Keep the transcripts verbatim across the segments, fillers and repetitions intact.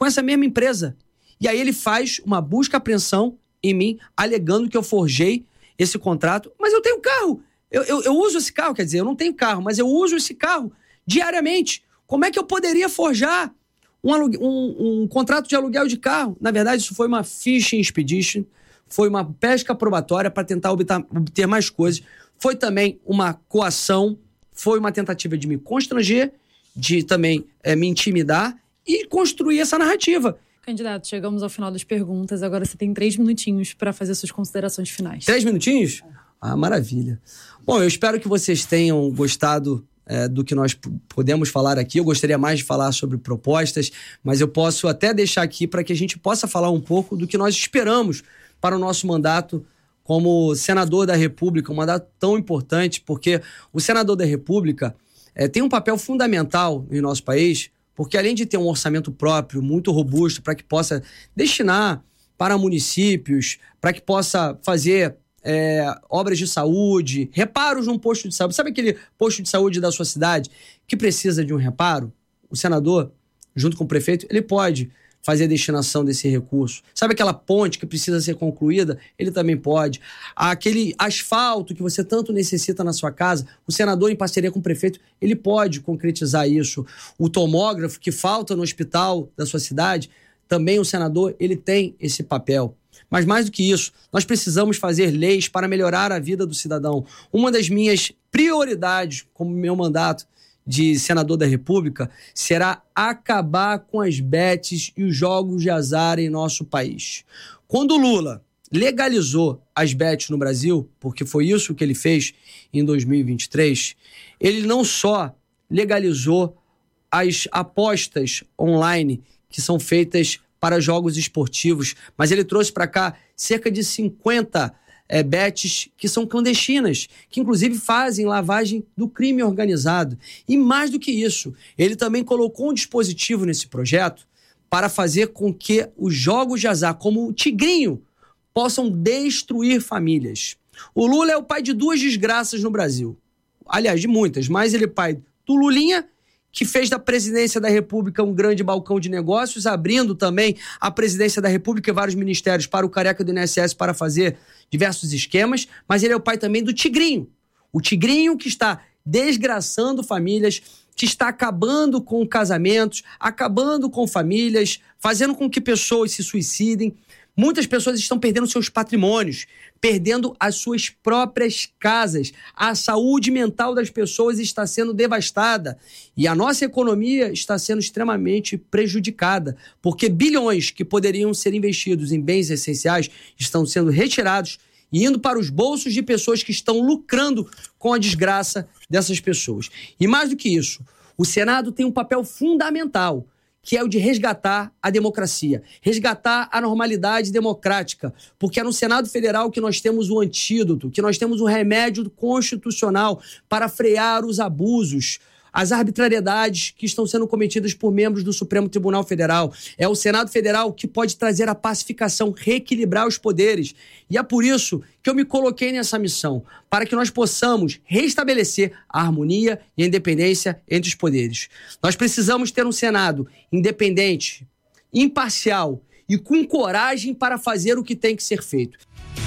com essa mesma empresa. E aí ele faz uma busca e apreensão em mim, alegando que eu forjei esse contrato. Mas eu tenho carro. Eu, eu, eu uso esse carro, quer dizer, eu não tenho carro, mas eu uso esse carro diariamente. Como é que eu poderia forjar um, alugue, um, um contrato de aluguel de carro? Na verdade, isso foi uma fishing expedition, foi uma pesca probatória para tentar obter, obter mais coisas. Foi também uma coação, foi uma tentativa de me constranger, de também é, me intimidar e construir essa narrativa. Candidato, chegamos ao final das perguntas. Agora você tem três minutinhos para fazer suas considerações finais. Três minutinhos? Ah, maravilha. Bom, eu espero que vocês tenham gostado é, do que nós p- podemos falar aqui. Eu gostaria mais de falar sobre propostas, mas eu posso até deixar aqui para que a gente possa falar um pouco do que nós esperamos para o nosso mandato como senador da República, um mandato tão importante, porque o senador da República é, tem um papel fundamental em nosso país, porque além de ter um orçamento próprio muito robusto para que possa destinar para municípios, para que possa fazer é, obras de saúde, reparos num posto de saúde. Sabe aquele posto de saúde da sua cidade que precisa de um reparo? O senador, junto com o prefeito, ele pode fazer a destinação desse recurso. Sabe aquela ponte que precisa ser concluída? Ele também pode. Aquele asfalto que você tanto necessita na sua casa, o senador, em parceria com o prefeito, ele pode concretizar isso. O tomógrafo que falta no hospital da sua cidade, também o senador, ele tem esse papel. Mas mais do que isso, nós precisamos fazer leis para melhorar a vida do cidadão. Uma das minhas prioridades, como meu mandato de senador da República, será acabar com as bets e os jogos de azar em nosso país. Quando o Lula legalizou as bets no Brasil, porque foi isso que ele fez em dois mil e vinte e três, ele não só legalizou as apostas online que são feitas para jogos esportivos, mas ele trouxe para cá cerca de cinquenta É, bets que são clandestinas, que inclusive fazem lavagem do crime organizado. E mais do que isso, ele também colocou um dispositivo nesse projeto para fazer com que os jogos de azar, como o Tigrinho, possam destruir famílias. O Lula é o pai de duas desgraças no Brasil. Aliás, de muitas, mas ele é pai do Lulinha, que fez da presidência da República um grande balcão de negócios, abrindo também a presidência da República e vários ministérios para o careca do I N S S para fazer diversos esquemas, mas ele é o pai também do Tigrinho. O Tigrinho que está desgraçando famílias, que está acabando com casamentos, acabando com famílias, fazendo com que pessoas se suicidem. Muitas pessoas estão perdendo seus patrimônios, perdendo as suas próprias casas. A saúde mental das pessoas está sendo devastada e a nossa economia está sendo extremamente prejudicada, porque bilhões que poderiam ser investidos em bens essenciais estão sendo retirados e indo para os bolsos de pessoas que estão lucrando com a desgraça dessas pessoas. E mais do que isso, o Senado tem um papel fundamental, que é o de resgatar a democracia, resgatar a normalidade democrática, porque é no Senado Federal que nós temos o antídoto, que nós temos o remédio constitucional para frear os abusos, as arbitrariedades que estão sendo cometidas por membros do Supremo Tribunal Federal. É o Senado Federal que pode trazer a pacificação, reequilibrar os poderes. E é por isso que eu me coloquei nessa missão, para que nós possamos restabelecer a harmonia e a independência entre os poderes. Nós precisamos ter um Senado independente, imparcial e com coragem para fazer o que tem que ser feito.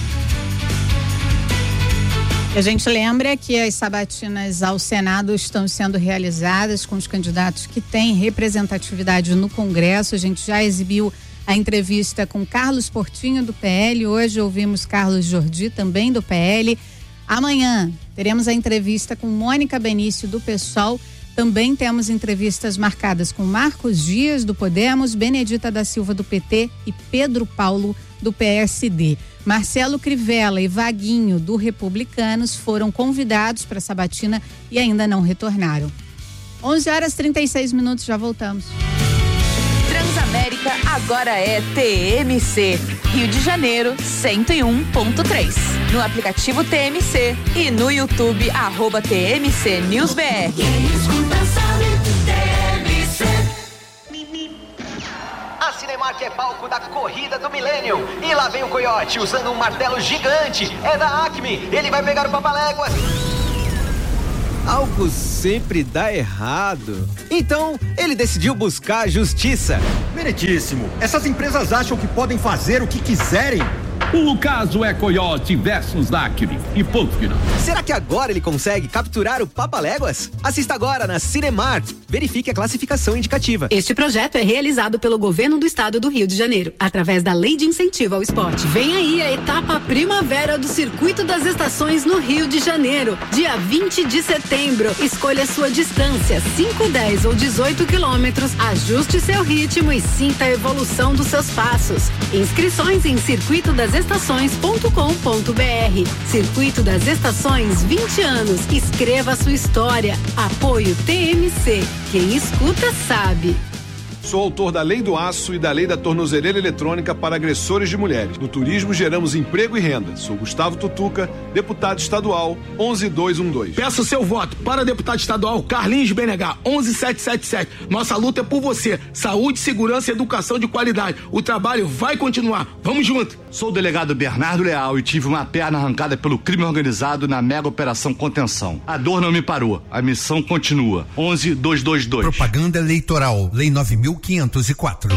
A gente lembra que as sabatinas ao Senado estão sendo realizadas com os candidatos que têm representatividade no Congresso. A gente já exibiu a entrevista com Carlos Portinho, do P L. Hoje ouvimos Carlos Jordi, também do P L. Amanhã teremos a entrevista com Mônica Benício, do PSOL. Também temos entrevistas marcadas com Marcos Dias, do Podemos, Benedita da Silva, do P T e Pedro Paulo, do P S D. Marcelo Crivella e Vaguinho, do Republicanos, foram convidados para a sabatina e ainda não retornaram. onze horas e trinta e seis minutos, já voltamos. Transamérica agora é T M C. Rio de Janeiro, cento e um ponto três. No aplicativo T M C e no YouTube, arroba T M C News B R. A Cinemark é palco da corrida do Millennium. E lá vem o Coyote usando um martelo gigante. É da Acme. Ele vai pegar o Papaléguas. Algo sempre dá errado. Então, ele decidiu buscar a justiça. Meritíssimo. Essas empresas acham que podem fazer o que quiserem? O caso é Coyote versus Acre e ponto final. Será que agora ele consegue capturar o Papaléguas? Assista agora na Cinemark. Verifique a classificação indicativa. Este projeto é realizado pelo Governo do Estado do Rio de Janeiro, através da Lei de Incentivo ao Esporte. Vem aí a etapa primavera do Circuito das Estações no Rio de Janeiro, dia vinte de setembro. Escolha sua distância, cinco, dez ou dezoito quilômetros. Ajuste seu ritmo e sinta a evolução dos seus passos. Inscrições em circuito das estações ponto com ponto br. Circuito das Estações, vinte anos. Escreva sua história. Apoio T M C. Quem escuta sabe. Sou autor da Lei do Aço e da Lei da Tornozeleira Eletrônica para agressores de mulheres. No turismo geramos emprego e renda. Sou Gustavo Tutuca, deputado estadual onze dois um dois. Peço seu voto para deputado estadual Carlinhos B N H onze sete sete sete. Nossa luta é por você. Saúde, segurança e educação de qualidade. O trabalho vai continuar. Vamos junto. Sou o delegado Bernardo Leal e tive uma perna arrancada pelo crime organizado na mega operação Contenção. A dor não me parou. A missão continua. onze dois dois dois. Propaganda eleitoral. Lei nove mil quinhentos e quatro.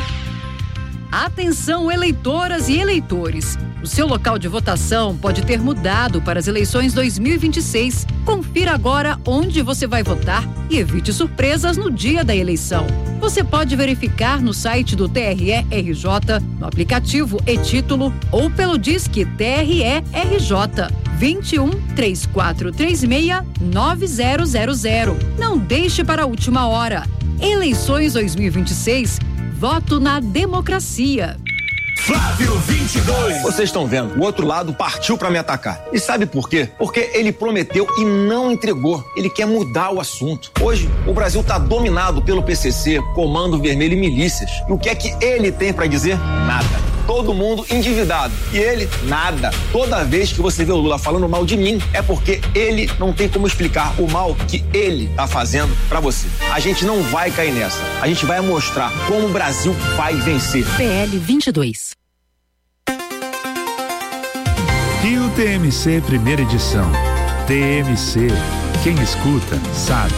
Atenção, eleitoras e eleitores. O seu local de votação pode ter mudado para as eleições dois mil e vinte e seis. Confira agora onde você vai votar e evite surpresas no dia da eleição. Você pode verificar no site do T R E R J, no aplicativo e-Título ou pelo Disque T R E R J vinte e um, três quatro três seis, nove zero zero zero. Não deixe para a última hora. Eleições dois mil e vinte e seis, voto na democracia. Flávio vinte e dois. Vocês estão vendo, o outro lado partiu pra me atacar. E sabe por quê? Porque ele prometeu e não entregou. Ele quer mudar o assunto. Hoje, o Brasil tá dominado pelo P C C, Comando Vermelho e milícias. E o que é que ele tem pra dizer? Nada. Todo mundo endividado. E ele, nada. Toda vez que você vê o Lula falando mal de mim, é porque ele não tem como explicar o mal que ele tá fazendo pra você. A gente não vai cair nessa. A gente vai mostrar como o Brasil vai vencer. P L vinte e dois. Rio T M C Primeira Edição. T M C. Quem escuta, sabe.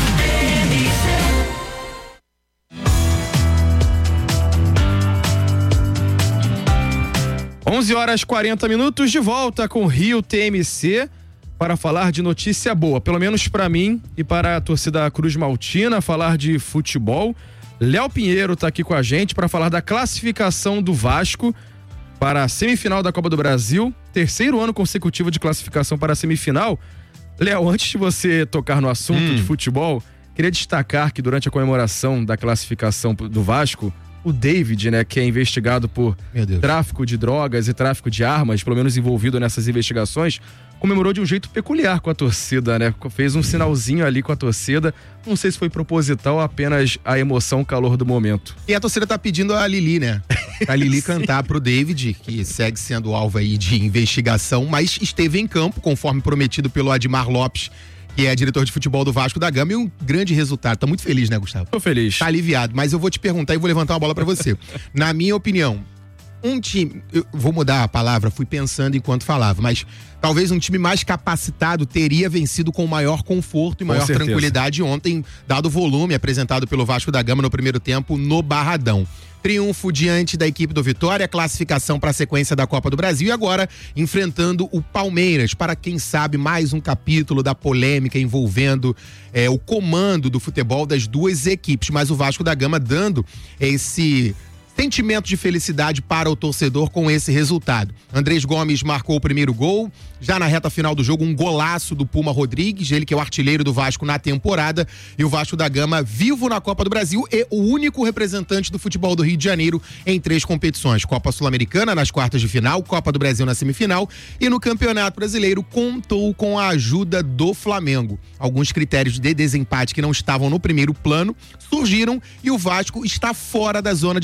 onze horas e quarenta minutos, de volta com Rio T M C para falar de notícia boa, pelo menos para mim e para a torcida Cruz Maltina, falar de futebol. Léo Pinheiro está aqui com a gente para falar da classificação do Vasco para a semifinal da Copa do Brasil, terceiro ano consecutivo de classificação para a semifinal. Léo, antes de você tocar no assunto hum. de futebol, queria destacar que durante a comemoração da classificação do Vasco, o David, né, que é investigado por tráfico de drogas e tráfico de armas, pelo menos envolvido nessas investigações, comemorou de um jeito peculiar com a torcida, né? Fez um sinalzinho ali com a torcida. Não sei se foi proposital ou apenas a emoção, o calor do momento. E a torcida tá pedindo a Lili, né? A Lili cantar pro David, que segue sendo alvo aí de investigação, mas esteve em campo, conforme prometido pelo Admar Lopes, que é diretor de futebol do Vasco da Gama, e um grande resultado. Tá muito feliz, né, Gustavo? Tô feliz. Tá aliviado, mas eu vou te perguntar e vou levantar uma bola pra você. Na minha opinião, um time, eu vou mudar a palavra, fui pensando enquanto falava, mas talvez um time mais capacitado teria vencido com maior conforto e maior tranquilidade ontem, dado o volume apresentado pelo Vasco da Gama no primeiro tempo no Barradão. Triunfo diante da equipe do Vitória, classificação para a sequência da Copa do Brasil e agora enfrentando o Palmeiras para, quem sabe, mais um capítulo da polêmica envolvendo é, o comando do futebol das duas equipes, mas o Vasco da Gama dando esse sentimento de felicidade para o torcedor com esse resultado. Andrés Gomes marcou o primeiro gol, já na reta final do jogo um golaço do Puma Rodrigues, ele que é o artilheiro do Vasco na temporada, e o Vasco da Gama vivo na Copa do Brasil e o único representante do futebol do Rio de Janeiro em três competições, Copa Sul-Americana nas quartas de final, Copa do Brasil na semifinal e no Campeonato Brasileiro contou com a ajuda do Flamengo. Alguns critérios de desempate que não estavam no primeiro plano surgiram e o Vasco está fora da zona de rebaixamento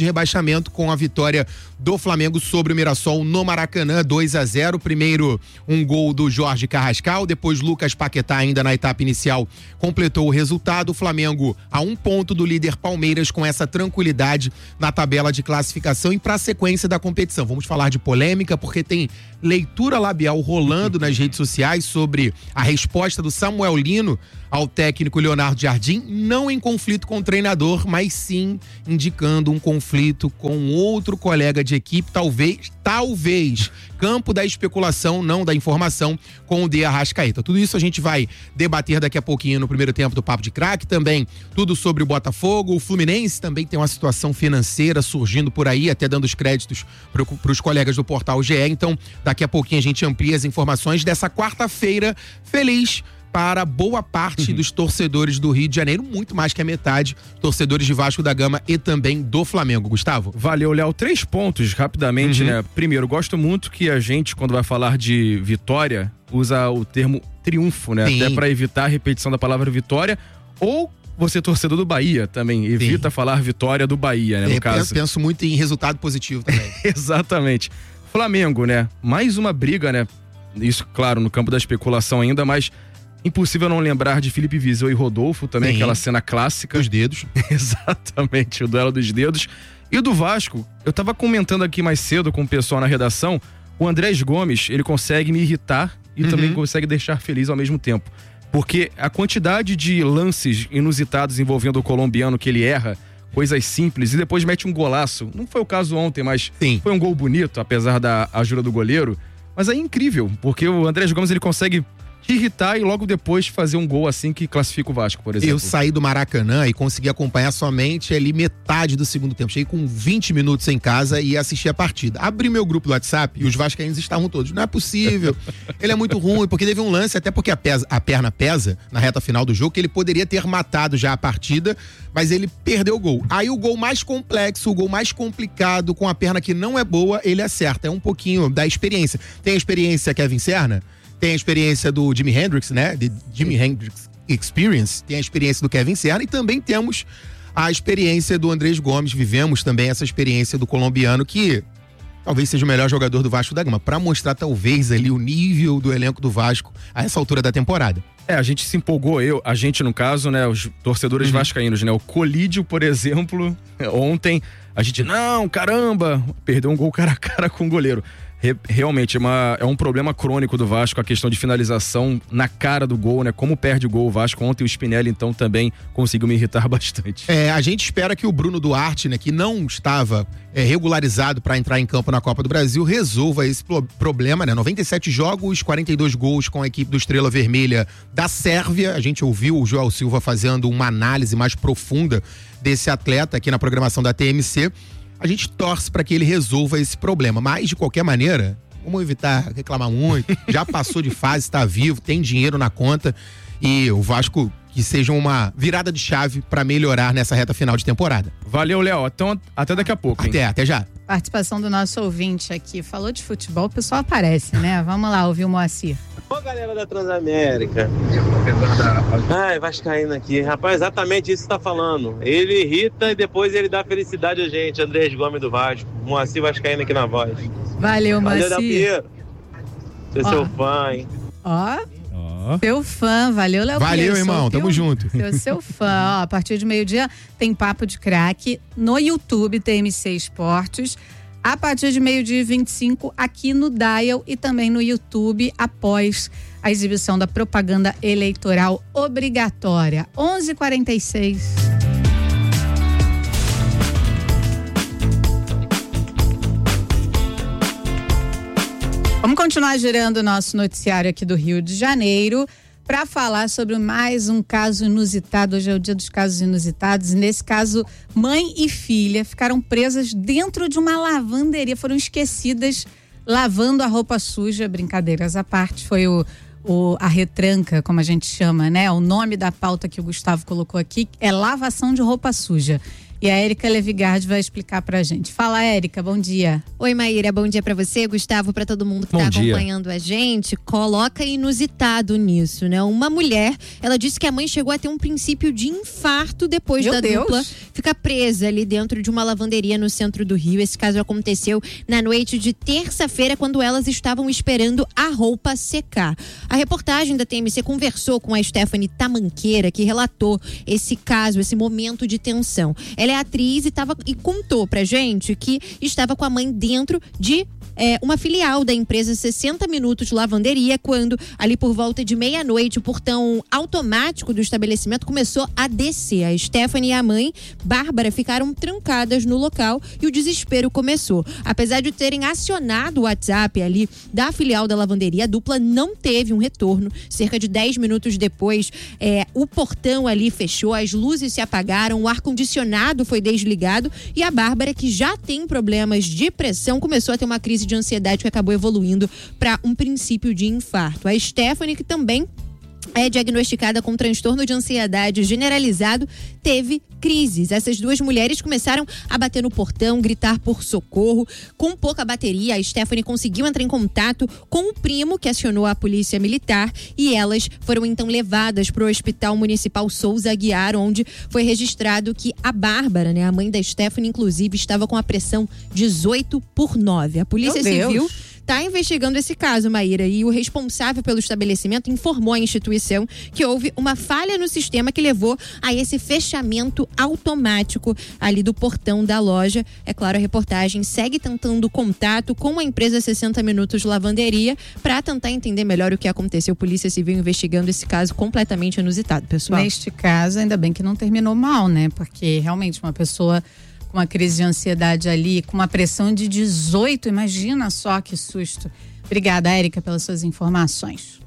encerramento com a vitória do Flamengo sobre o Mirassol no Maracanã, dois a zero. Primeiro um gol do Jorge Carrascal, depois Lucas Paquetá ainda na etapa inicial completou o resultado. O Flamengo a um ponto do líder Palmeiras com essa tranquilidade na tabela de classificação e para a sequência da competição. Vamos falar de polêmica porque tem leitura labial rolando nas redes sociais sobre a resposta do Samuel Lino ao técnico Leonardo Jardim, não em conflito com o treinador, mas sim indicando um conflito com outro colega de equipe, talvez, talvez, campo da especulação, não da informação, com o De Arrascaeta. Tudo isso a gente vai debater daqui a pouquinho no primeiro tempo do Papo de Craque, também tudo sobre o Botafogo, o Fluminense também tem uma situação financeira surgindo por aí, até dando os créditos para os colegas do Portal G E, então daqui a pouquinho a gente amplia as informações dessa quarta-feira feliz para boa parte uhum. dos torcedores do Rio de Janeiro, muito mais que a metade, torcedores de Vasco da Gama e também do Flamengo. Gustavo? Valeu, Léo. Três pontos, rapidamente, uhum. né? Primeiro, gosto muito que a gente, quando vai falar de vitória, usa o termo triunfo, né? Sim. Até para evitar a repetição da palavra vitória, ou você, torcedor do Bahia, também evita Sim. falar vitória do Bahia, né? No Eu caso. Penso, penso muito em resultado positivo também. Exatamente. Flamengo, né? Mais uma briga, né? Isso, claro, no campo da especulação ainda, mas impossível não lembrar de Felipe Viseu e Rodolfo, também Sim. aquela cena clássica. Os dedos. Exatamente, o duelo dos dedos. E do Vasco, eu tava comentando aqui mais cedo com o pessoal na redação, o Andrés Gomes, ele consegue me irritar e uhum. também consegue deixar feliz ao mesmo tempo. Porque a quantidade de lances inusitados envolvendo o colombiano que ele erra, coisas simples, e depois mete um golaço. Não foi o caso ontem, mas Sim. foi um gol bonito, apesar da ajuda do goleiro. Mas é incrível, porque o Andrés Gomes, ele consegue irritar e logo depois fazer um gol assim que classifica o Vasco, por exemplo. Eu saí do Maracanã e consegui acompanhar somente ali metade do segundo tempo. Cheguei com vinte minutos em casa e assisti a partida. Abri meu grupo do WhatsApp e os vascaínos estavam todos. Não é possível, ele é muito ruim, porque teve um lance, até porque a, pesa, a perna pesa na reta final do jogo, que ele poderia ter matado já a partida, mas ele perdeu o gol. Aí o gol mais complexo, o gol mais complicado, com a perna que não é boa, ele acerta. É um pouquinho da experiência. Tem a experiência Kevin Serna, tem a experiência do Jimi Hendrix, né? De Jimi Hendrix Experience. Tem a experiência do Kevin Serna e também temos a experiência do Andrés Gomes. Vivemos também essa experiência do colombiano, que talvez seja o melhor jogador do Vasco da Gama, para mostrar talvez ali o nível do elenco do Vasco a essa altura da temporada. É, a gente se empolgou, eu, a gente no caso, né, os torcedores uhum. vascaínos, né, o Colídio, por exemplo, ontem, a gente, não, caramba, perdeu um gol cara a cara com o goleiro. Re, realmente é, uma, é um problema crônico do Vasco, a questão de finalização na cara do gol, né? Como perde o gol o Vasco. Ontem o Spinelli, então, também conseguiu me irritar bastante. É, a gente espera que o Bruno Duarte, né, que não estava é, regularizado para entrar em campo na Copa do Brasil, resolva esse pro- problema, né? noventa e sete jogos, quarenta e dois gols com a equipe do Estrela Vermelha da Sérvia. A gente ouviu o Joel Silva fazendo uma análise mais profunda desse atleta aqui na programação da T M C. A gente torce para que ele resolva esse problema, mas de qualquer maneira, vamos evitar reclamar muito, já passou de fase, está vivo, tem dinheiro na conta e o Vasco que seja uma virada de chave para melhorar nessa reta final de temporada. Valeu, Léo, então até daqui a pouco. Hein? Até, até já. Participação do nosso ouvinte aqui, falou de futebol, o pessoal aparece, né? Vamos lá ouvir o Moacir. Ô galera da Transamérica, ai, vascaíno aqui, rapaz, exatamente isso que você tá falando, ele irrita e depois ele dá felicidade a gente, Andrés Gomes do Vasco, Moacir vascaíno aqui na voz. Valeu, Moacir. Valeu, Pinheiro, sou seu fã, hein. Ó, oh. Seu fã, valeu, Léo Valeu, Pinheiro, irmão, tamo junto. Seu, seu fã, ó, a partir de meio-dia tem Papo de Craque no YouTube, T M C Esportes. A partir de meio-dia e vinte e cinco, aqui no Dial e também no YouTube, após a exibição da propaganda eleitoral obrigatória. onze e quarenta e seis. Vamos continuar girando o nosso noticiário aqui do Rio de Janeiro para falar sobre mais um caso inusitado. Hoje é o dia dos casos inusitados. Nesse caso, mãe e filha ficaram presas dentro de uma lavanderia, foram esquecidas lavando a roupa suja. Brincadeiras à parte, foi o, o, a retranca, como a gente chama, né? O nome da pauta que o Gustavo colocou aqui é lavação de roupa suja. E a Érica Levigard vai explicar pra gente. Fala, Érica, bom dia. Oi, Maíra, bom dia pra você, Gustavo, pra todo mundo que Bom tá dia. acompanhando a gente. Coloca inusitado nisso, né? Uma mulher, ela disse que a mãe chegou a ter um princípio de infarto depois Meu da Deus. dupla ficar presa ali dentro de uma lavanderia no centro do Rio. Esse caso aconteceu na noite de terça-feira, quando elas estavam esperando a roupa secar. A reportagem da T M C conversou com a Stephanie Tamanqueira, que relatou esse caso, esse momento de tensão. Ela é atriz e, tava, e contou pra gente que estava com a mãe dentro de É, uma filial da empresa sessenta Minutos Lavanderia, quando ali por volta de meia-noite o portão automático do estabelecimento começou a descer. A Stephanie e a mãe, Bárbara, ficaram trancadas no local e o desespero começou. Apesar de terem acionado o WhatsApp ali da filial da lavanderia, a dupla não teve um retorno. Cerca de dez minutos depois, é, o portão ali fechou, as luzes se apagaram, o ar-condicionado foi desligado e a Bárbara, que já tem problemas de pressão, começou a ter uma crise de ansiedade que acabou evoluindo para um princípio de infarto. A Stephanie, que também é diagnosticada com transtorno de ansiedade generalizado, teve crises. Essas duas mulheres começaram a bater no portão, gritar por socorro. Com pouca bateria, a Stephanie conseguiu entrar em contato com o primo, que acionou a polícia militar, e elas foram então levadas para o Hospital Municipal Souza Aguiar, onde foi registrado que a Bárbara, né, a mãe da Stephanie, inclusive, estava com a pressão dezoito por nove. A Polícia Civil está investigando esse caso, Maíra, e o responsável pelo estabelecimento informou à instituição que houve uma falha no sistema que levou a esse fechamento automático ali do portão da loja. É claro, a reportagem segue tentando contato com a empresa sessenta Minutos Lavanderia para tentar entender melhor o que aconteceu. Polícia Civil investigando esse caso completamente inusitado, pessoal. Neste caso, ainda bem que não terminou mal, né? Porque realmente uma pessoa com uma crise de ansiedade ali, com uma pressão de dezoito, imagina só que susto. Obrigada, Érica, pelas suas informações.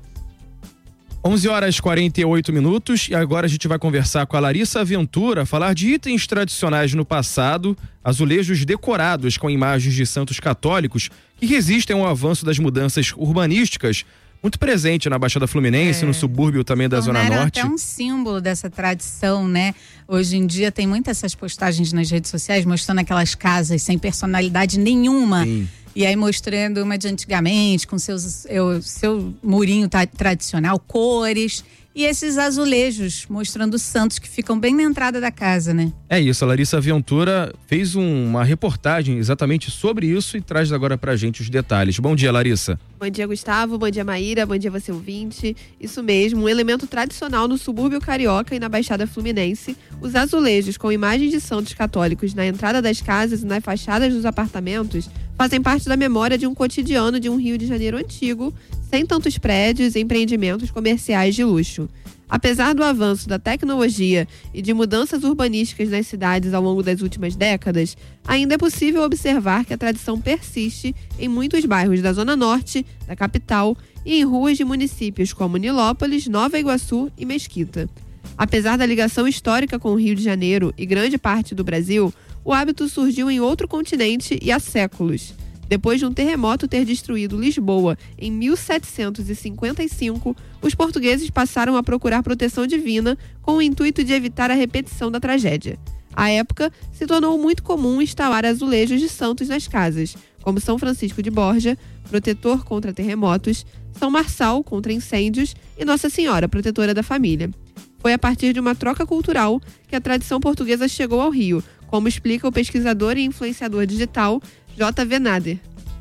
onze horas e quarenta e oito minutos e agora a gente vai conversar com a Larissa Ventura, falar de itens tradicionais no passado, azulejos decorados com imagens de santos católicos que resistem ao avanço das mudanças urbanísticas, muito presente na Baixada Fluminense, é. no subúrbio também da Zona Norte. É até um símbolo dessa tradição, né? Hoje em dia tem muitas essas postagens nas redes sociais mostrando aquelas casas sem personalidade nenhuma. Sim. E aí mostrando uma de antigamente, com seus, eu, seu murinho tá, tradicional, cores. E esses azulejos mostrando santos que ficam bem na entrada da casa, né? É isso, a Larissa Ventura fez um, uma reportagem exatamente sobre isso e traz agora pra gente os detalhes. Bom dia, Larissa. Bom dia, Gustavo. Bom dia, Maíra. Bom dia, você ouvinte. Isso mesmo, um elemento tradicional no subúrbio carioca e na Baixada Fluminense. Os azulejos com imagens de santos católicos na entrada das casas e nas fachadas dos apartamentos fazem parte da memória de um cotidiano de um Rio de Janeiro antigo, sem tantos prédios e empreendimentos comerciais de luxo. Apesar do avanço da tecnologia e de mudanças urbanísticas nas cidades ao longo das últimas décadas, ainda é possível observar que a tradição persiste em muitos bairros da Zona Norte, da capital e em ruas de municípios como Nilópolis, Nova Iguaçu e Mesquita. Apesar da ligação histórica com o Rio de Janeiro e grande parte do Brasil, o hábito surgiu em outro continente e há séculos. Depois de um terremoto ter destruído Lisboa em mil setecentos e cinquenta e cinco, os portugueses passaram a procurar proteção divina com o intuito de evitar a repetição da tragédia. À época, se tornou muito comum instalar azulejos de santos nas casas, como São Francisco de Borja, protetor contra terremotos, São Marçal, contra incêndios, e Nossa Senhora, protetora da família. Foi a partir de uma troca cultural que a tradição portuguesa chegou ao Rio, como explica o pesquisador e influenciador digital J V Nader.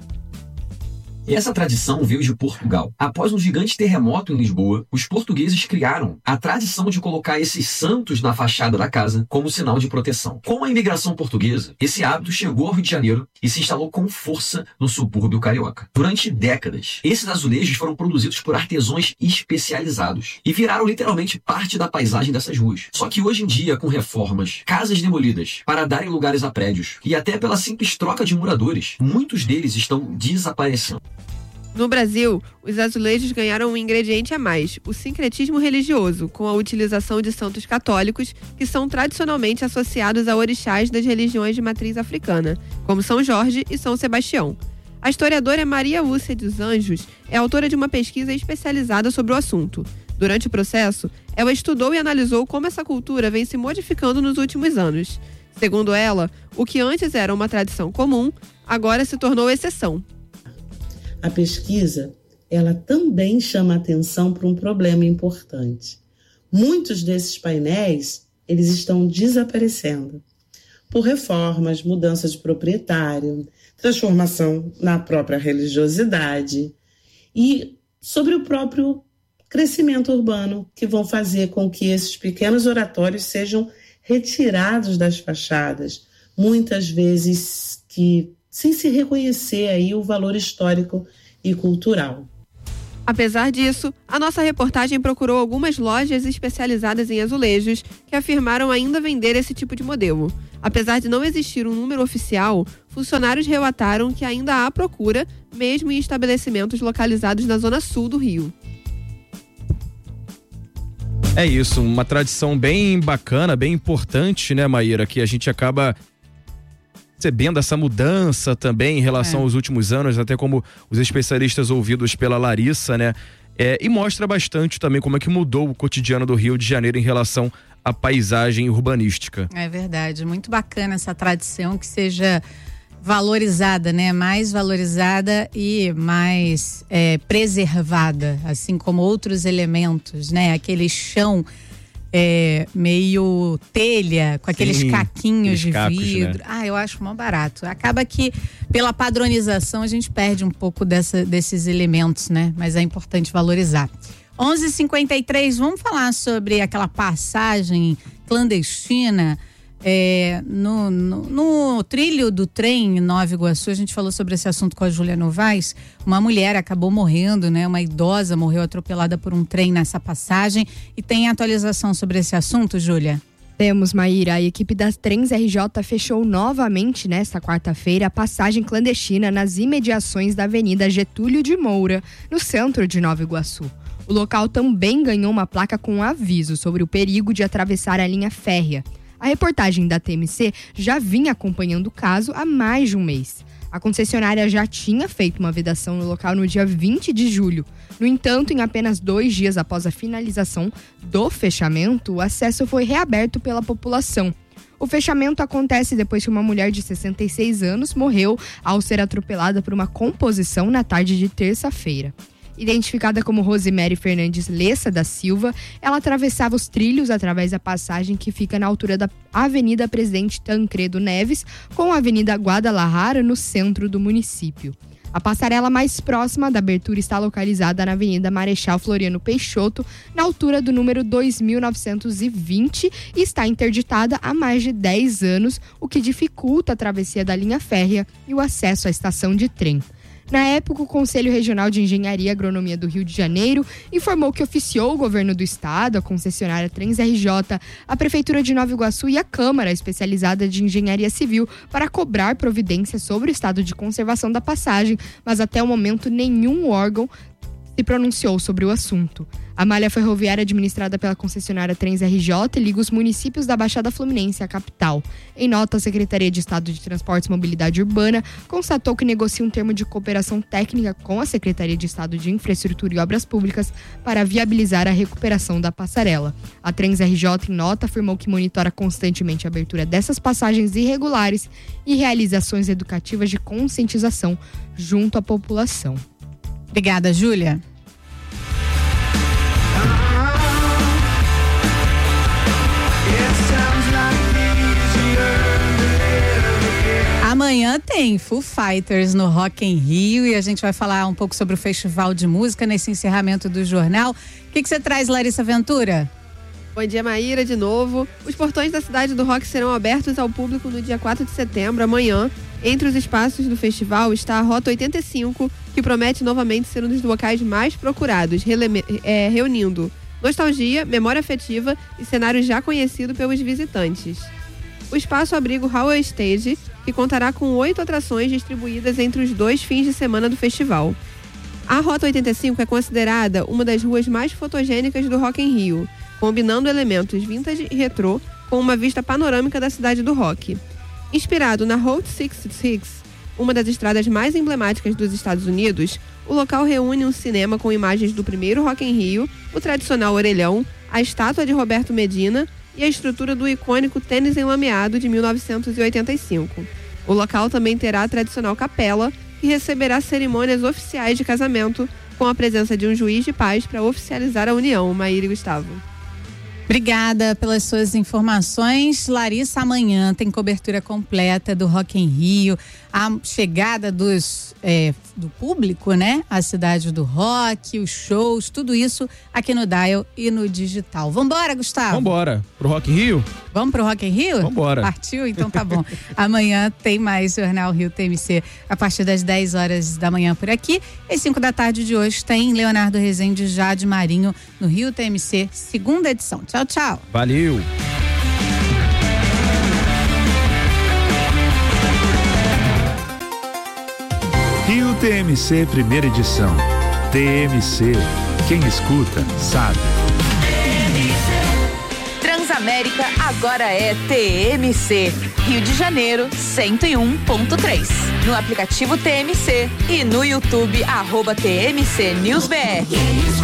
E essa tradição veio de Portugal. Após um gigante terremoto em Lisboa, os portugueses criaram a tradição de colocar esses santos na fachada da casa como sinal de proteção. Com a imigração portuguesa, esse hábito chegou ao Rio de Janeiro e se instalou com força no subúrbio carioca. Durante décadas, esses azulejos foram produzidos por artesãos especializados e viraram literalmente parte da paisagem dessas ruas. Só que hoje em dia, com reformas, casas demolidas para darem lugares a prédios e até pela simples troca de moradores, muitos deles estão desaparecendo. No Brasil, os azulejos ganharam um ingrediente a mais, o sincretismo religioso, com a utilização de santos católicos que são tradicionalmente associados a orixás das religiões de matriz africana, como São Jorge e São Sebastião. A historiadora Maria Lúcia dos Anjos é autora de uma pesquisa especializada sobre o assunto. Durante o processo, ela estudou e analisou como essa cultura vem se modificando nos últimos anos. Segundo ela, o que antes era uma tradição comum, agora se tornou exceção. A pesquisa, ela também chama atenção para um problema importante. Muitos desses painéis, eles estão desaparecendo por reformas, mudança de proprietário, transformação na própria religiosidade e sobre o próprio crescimento urbano, que vão fazer com que esses pequenos oratórios sejam retirados das fachadas, muitas vezes que sem se reconhecer aí o valor histórico e cultural. Apesar disso, a nossa reportagem procurou algumas lojas especializadas em azulejos que afirmaram ainda vender esse tipo de modelo. Apesar de não existir um número oficial, funcionários relataram que ainda há procura, mesmo em estabelecimentos localizados na zona sul do Rio. É isso, uma tradição bem bacana, bem importante, né, Maíra, que a gente acaba percebendo essa mudança também em relação é. aos últimos anos, até como os especialistas ouvidos pela Larissa, né? É, e mostra bastante também como é que mudou o cotidiano do Rio de Janeiro em relação à paisagem urbanística. É verdade, muito bacana essa tradição que seja valorizada, né? Mais valorizada e mais é, preservada, assim como outros elementos, né? Aquele chão É, meio telha, com aqueles Sim, caquinhos de cacos, vidro. Né? Ah, eu acho mó barato. Acaba que, pela padronização, a gente perde um pouco dessa, desses elementos, né? Mas é importante valorizar. onze e cinquenta e três, vamos falar sobre aquela passagem clandestina é, no, no, no trilho do trem em Nova Iguaçu. A gente falou sobre esse assunto com a Júlia Novaes. Uma mulher acabou morrendo, né? Uma idosa morreu atropelada por um trem nessa passagem. E tem atualização sobre esse assunto, Júlia? Temos, Maíra. A equipe das Trens R J fechou novamente nesta quarta-feira a passagem clandestina nas imediações da Avenida Getúlio de Moura, no centro de Nova Iguaçu. O local também ganhou uma placa com um aviso sobre o perigo de atravessar a linha férrea. A reportagem da T M C já vinha acompanhando o caso há mais de um mês. A concessionária já tinha feito uma vedação no local no dia vinte de julho. No entanto, em apenas dois dias após a finalização do fechamento, o acesso foi reaberto pela população. O fechamento acontece depois que uma mulher de sessenta e seis anos morreu ao ser atropelada por uma composição na tarde de terça-feira. Identificada como Rosemary Fernandes Lessa da Silva, ela atravessava os trilhos através da passagem que fica na altura da Avenida Presidente Tancredo Neves com a Avenida Guadalajara, no centro do município. A passarela mais próxima da abertura está localizada na Avenida Marechal Floriano Peixoto, na altura do número dois mil novecentos e vinte, e está interditada há mais de dez anos, o que dificulta a travessia da linha férrea e o acesso à estação de trem. Na época, o Conselho Regional de Engenharia e Agronomia do Rio de Janeiro informou que oficiou o governo do estado, a concessionária Trens R J, a Prefeitura de Nova Iguaçu e a Câmara Especializada de Engenharia Civil para cobrar providências sobre o estado de conservação da passagem, mas até o momento nenhum órgão se pronunciou sobre o assunto. A malha ferroviária administrada pela concessionária Trens R J liga os municípios da Baixada Fluminense à capital. Em nota, a Secretaria de Estado de Transportes e Mobilidade Urbana constatou que negocia um termo de cooperação técnica com a Secretaria de Estado de Infraestrutura e Obras Públicas para viabilizar a recuperação da passarela. A Trens R J, em nota, afirmou que monitora constantemente a abertura dessas passagens irregulares e realiza ações educativas de conscientização junto à população. Obrigada, Júlia. Amanhã tem Foo Fighters no Rock in Rio e a gente vai falar um pouco sobre o festival de música nesse encerramento do jornal. O que, que você traz, Larissa Ventura? Bom dia, Maíra, de novo. Os portões da Cidade do Rock serão abertos ao público no dia quatro de setembro, amanhã. Entre os espaços do festival está a Rota oitenta e cinco, que promete novamente ser um dos locais mais procurados, releme- é, reunindo nostalgia, memória afetiva e cenários já conhecidos pelos visitantes. O espaço abriga o Hall Stage, que contará com oito atrações distribuídas entre os dois fins de semana do festival. A Rota oitenta e cinco é considerada uma das ruas mais fotogênicas do Rock in Rio, combinando elementos vintage e retrô com uma vista panorâmica da cidade do rock. Inspirado na Route sessenta e seis, uma das estradas mais emblemáticas dos Estados Unidos, o local reúne um cinema com imagens do primeiro Rock in Rio, o tradicional orelhão, a estátua de Roberto Medina, e a estrutura do icônico tênis enlameado de mil novecentos e oitenta e cinco. O local também terá a tradicional capela, que receberá cerimônias oficiais de casamento, com a presença de um juiz de paz para oficializar a união. Maíra e Gustavo. Obrigada pelas suas informações. Larissa, amanhã tem cobertura completa do Rock in Rio, a chegada dos, é, do público, né? A cidade do rock, os shows, tudo isso aqui no Dial e no digital. Vambora, Gustavo? Vambora. Pro Rock in Rio? Vamos pro Rock in Rio? Vambora. Partiu? Então tá bom. Amanhã tem mais Jornal Rio T M C a partir das dez horas da manhã por aqui. E cinco da tarde de hoje tem Leonardo Rezende e Jade Marinho no Rio T M C, segunda edição. Tchau, tchau. Valeu. Rio T M C, primeira edição. T M C, quem escuta, sabe. Transamérica agora é T M C. Rio de Janeiro, cento e um ponto três. No aplicativo T M C e no YouTube, arroba T M C News B R.